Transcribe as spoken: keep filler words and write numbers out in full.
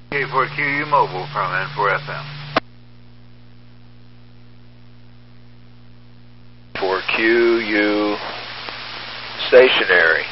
K four Q U mobile from N four F M. four Q U stationary.